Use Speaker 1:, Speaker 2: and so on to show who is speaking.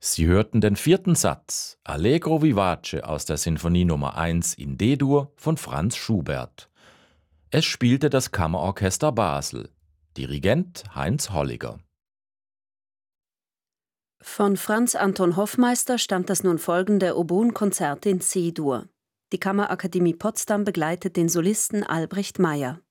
Speaker 1: Sie hörten den vierten Satz Allegro vivace aus der Sinfonie Nummer 1 in D-Dur von Franz Schubert. Es spielte das Kammerorchester Basel. Dirigent Heinz Holliger.
Speaker 2: Von Franz Anton Hoffmeister stammt das nun folgende Oboenkonzert in C-Dur. Die Kammerakademie Potsdam begleitet den Solisten Albrecht Meyer.